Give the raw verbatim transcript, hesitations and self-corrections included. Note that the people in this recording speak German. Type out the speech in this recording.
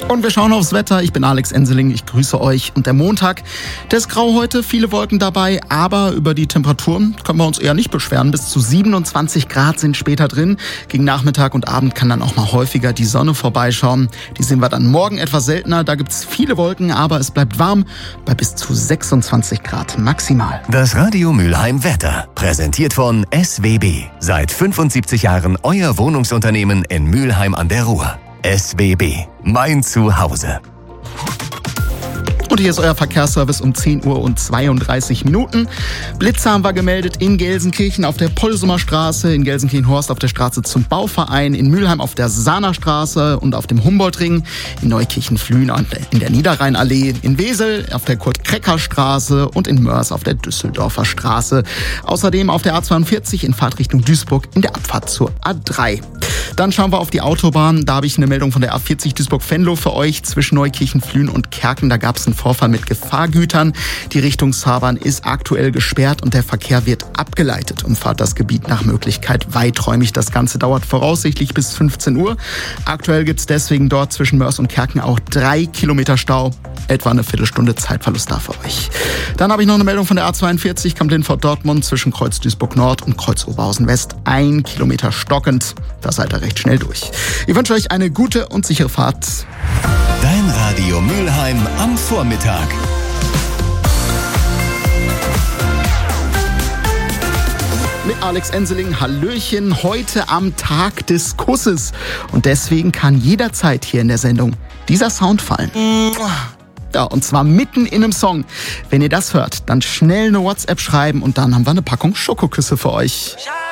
Und wir schauen aufs Wetter. Ich bin Alex Enseling, ich grüße euch. Und der Montag, der ist grau heute, viele Wolken dabei, aber über die Temperaturen können wir uns eher nicht beschweren. Bis zu siebenundzwanzig Grad sind später drin. Gegen Nachmittag und Abend kann dann auch mal häufiger die Sonne vorbeischauen. Die sehen wir dann morgen etwas seltener. Da gibt's viele Wolken, aber es bleibt warm bei bis zu sechsundzwanzig Grad maximal. Das Radio Mülheim Wetter, präsentiert von S W B. Seit fünfundsiebzig Jahren euer Wohnungsunternehmen in Mülheim an der Ruhr. S W B, mein Zuhause. Und hier ist euer Verkehrsservice um zehn Uhr und zweiunddreißig Minuten. Blitzer haben wir gemeldet in Gelsenkirchen auf der Polsumer Straße, in Gelsenkirchen-Horst auf der Straße zum Bauverein, in Mülheim auf der Sahnerstraße und auf dem Humboldtring, in Neukirchen-Flühen in der Niederrheinallee, in Wesel auf der Kurt-Krecker-Straße und in Mörs auf der Düsseldorfer Straße. Außerdem auf der A zweiundvierzig in Fahrtrichtung Duisburg in der Abfahrt zur A drei. Dann schauen wir auf die Autobahn. Da habe ich eine Meldung von der A vierzig Duisburg-Venlo für euch. Zwischen Neukirchen, Flühen und Kerken, da gab es einen Vorfall mit Gefahrgütern. Die Richtungsfahrbahn ist aktuell gesperrt und der Verkehr wird abgeleitet. Umfahrt das Gebiet nach Möglichkeit weiträumig. Das Ganze dauert voraussichtlich bis fünfzehn Uhr. Aktuell gibt es deswegen dort zwischen Mörs und Kerken auch drei Kilometer Stau. Etwa eine Viertelstunde Zeitverlust da für euch. Dann habe ich noch eine Meldung von der A zweiundvierzig Kamp-Lindfort-Dortmund zwischen Kreuz Duisburg-Nord und Kreuz Oberhausen-West. Ein Kilometer stockend. Da seid ihr recht schnell durch. Ich wünsche euch eine gute und sichere Fahrt. Dein Radio Mülheim am Vormittag. Mit Alex Enseling, Hallöchen, heute am Tag des Kusses. Und deswegen kann jederzeit hier in der Sendung dieser Sound fallen. Ja, und zwar mitten in einem Song. Wenn ihr das hört, dann schnell eine WhatsApp schreiben und dann haben wir eine Packung Schokoküsse für euch.